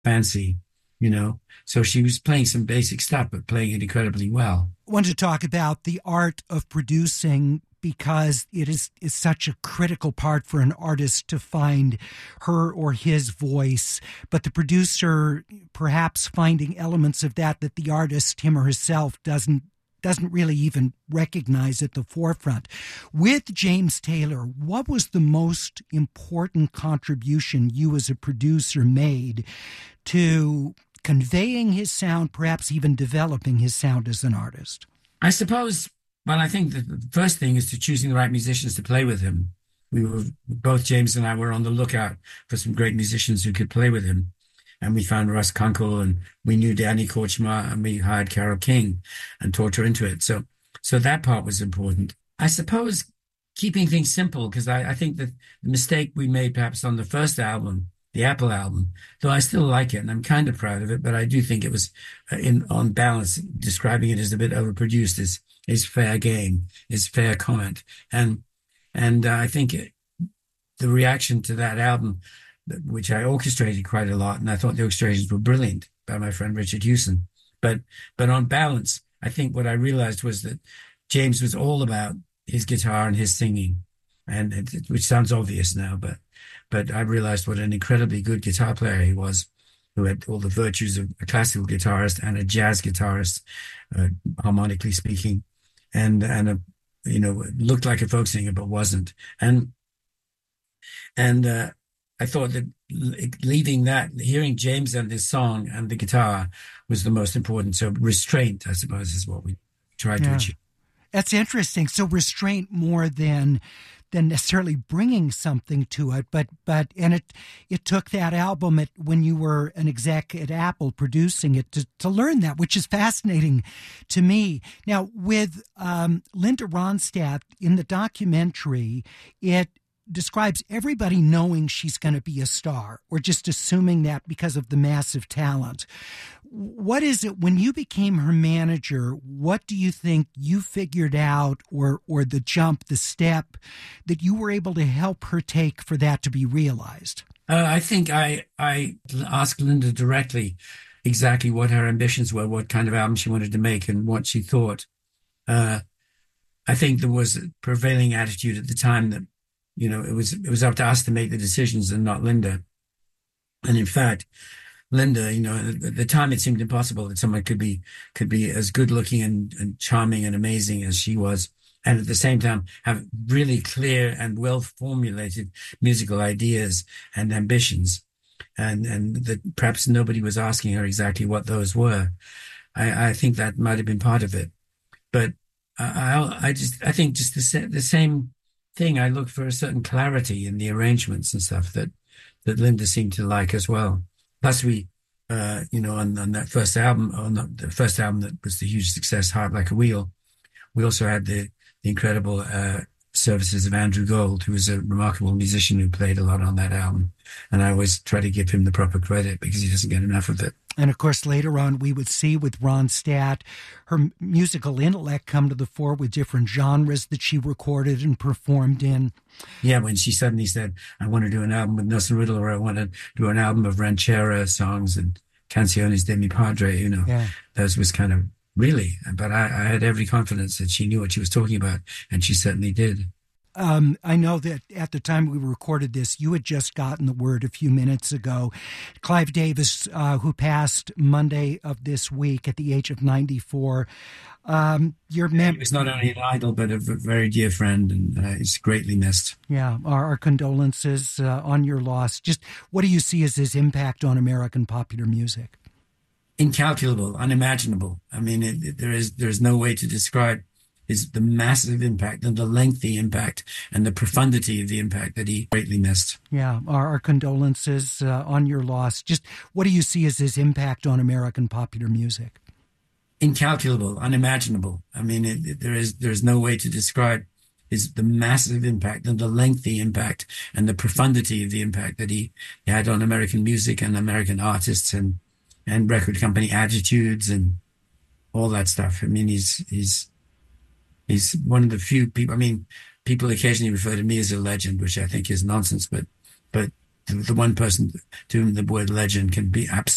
fancy, you know. So she was playing some basic stuff, but playing it incredibly well. I want to talk about the art of producing because it is such a critical part for an artist to find her or his voice, but the producer perhaps finding elements of that the artist, him or herself, doesn't really even recognize at the forefront. With James Taylor, what was the most important contribution you as a producer made to conveying his sound, perhaps even developing his sound as an artist? I suppose, well, I think that the first thing is to choosing the right musicians to play with him. Both James and I were on the lookout for some great musicians who could play with him. And we found Russ Kunkel, and we knew Danny Korchmar, and we hired Carole King and talked her into it. So that part was important. I suppose keeping things simple, because I think that the mistake we made perhaps on the first album, the Apple album, though I still like it and I'm kind of proud of it, but I do think it was, on balance, describing it as a bit overproduced is fair game, is fair comment. And I think the reaction to that album, which I orchestrated quite a lot, and I thought the orchestrations were brilliant by my friend Richard Hewson. But on balance, I think what I realized was that James was all about his guitar and his singing, which sounds obvious now, but I realized what an incredibly good guitar player he was, who had all the virtues of a classical guitarist and a jazz guitarist, harmonically speaking, and looked like a folk singer but wasn't. And I thought that leaving that, hearing James and his song and the guitar was the most important. So restraint, I suppose, is what we tried to achieve. That's interesting. So restraint more than necessarily bringing something to it, but it took that album when you were an exec at Apple producing it to learn that, which is fascinating to me. Now with Linda Ronstadt in the documentary, it describes everybody knowing she's going to be a star or just assuming that because of the massive talent. What is it when you became her manager? What do you think you figured out or the jump, the step that you were able to help her take for that to be realized? I think I asked Linda directly exactly what her ambitions were, what kind of album she wanted to make and what she thought. I think there was a prevailing attitude at the time that it was up to us to make the decisions and not Linda. And in fact, Linda, at the time it seemed impossible that someone could be as good looking and charming and amazing as she was, and at the same time have really clear and well formulated musical ideas and ambitions, and that perhaps nobody was asking her exactly what those were. I think that might have been part of it, but I think just the same thing. I looked for a certain clarity in the arrangements and stuff that Linda seemed to like as well. Plus, we, on that first album, the first album that was the huge success, Heart Like a Wheel, we also had the incredible services of Andrew Gold, who was a remarkable musician who played a lot on that album. And I always try to give him the proper credit because he doesn't get enough of it. And of course, later on, we would see with Ronstadt, her musical intellect come to the fore with different genres that she recorded and performed in. Yeah, when she suddenly said, I want to do an album with Nelson Riddle, or I want to do an album of ranchera songs and canciones de mi padre, that was kind of really, but I had every confidence that she knew what she was talking about, and she certainly did. I know that at the time we recorded this, you had just gotten the word a few minutes ago. Clive Davis, who passed Monday of this week at the age of 94. He was not only an idol, but a very dear friend, and he's greatly missed. Yeah, our condolences on your loss. Just what do you see as his impact on American popular music? Incalculable, unimaginable. I mean, there's no way to describe the massive impact and the lengthy impact and the profundity of the impact that he greatly missed. Yeah, our condolences on your loss. Just what do you see as his impact on American popular music? Incalculable, unimaginable. I mean, there's no way to describe the massive impact and the lengthy impact and the profundity of the impact that he had on American music and American artists and record company attitudes and all that stuff. I mean, he's one of the few people. I mean, people occasionally refer to me as a legend, which I think is nonsense, but the one person to whom the word legend can be absolutely